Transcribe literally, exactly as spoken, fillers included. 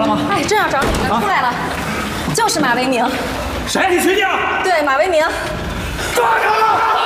吗？ 哎，正要找你呢，出来了，就是马为民。 谁？你确定？ 对，马为民。 抓他！